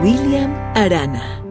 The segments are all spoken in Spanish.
William Arana.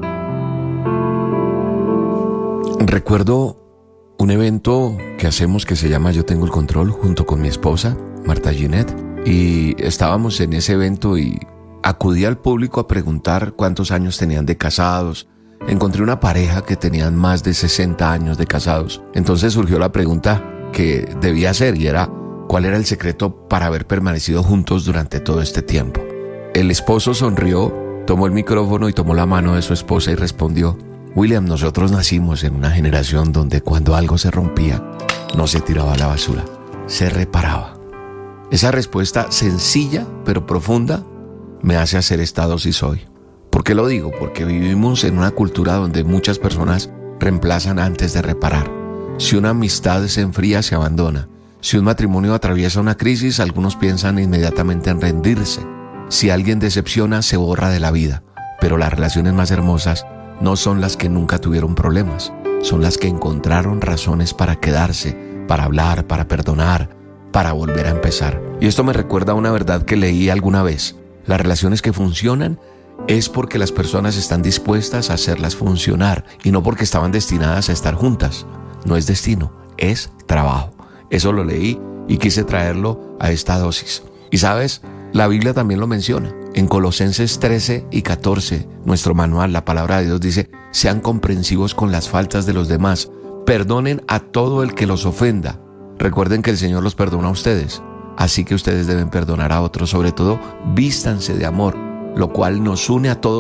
Recuerdo un evento que hacemos que se llama Yo Tengo el Control junto con mi esposa, Marta Ginette, y estábamos en ese evento y acudí al público a preguntar cuántos años tenían de casados. Encontré una pareja que tenían más de 60 años de casados. Entonces surgió la pregunta que debía hacer y era: ¿cuál era el secreto para haber permanecido juntos durante todo este tiempo? El esposo sonrió, tomó el micrófono y tomó la mano de su esposa y respondió: William, nosotros nacimos en una generación donde cuando algo se rompía, no se tiraba a la basura, se reparaba. Esa respuesta sencilla pero profunda me hace hacer esta dosis hoy. ¿Por qué lo digo? Porque vivimos en una cultura donde muchas personas reemplazan antes de reparar. Si una amistad se enfría, se abandona. Si un matrimonio atraviesa una crisis, algunos piensan inmediatamente en rendirse. Si alguien decepciona, se borra de la vida. Pero las relaciones más hermosas no son las que nunca tuvieron problemas, son las que encontraron razones para quedarse, para hablar, para perdonar, para volver a empezar. Y esto me recuerda a una verdad que leí alguna vez: las relaciones que funcionan es porque las personas están dispuestas a hacerlas funcionar y no porque estaban destinadas a estar juntas. No es destino, es trabajo. Eso lo leí y quise traerlo a esta dosis. Y sabes, la Biblia también lo menciona. En Colosenses 13 y 14, nuestro manual, la palabra de Dios dice: sean comprensivos con las faltas de los demás, perdonen a todo el que los ofenda. Recuerden que el Señor los perdona a ustedes, así que ustedes deben perdonar a otros. Sobre todo, vístanse de amor, lo cual nos une a todos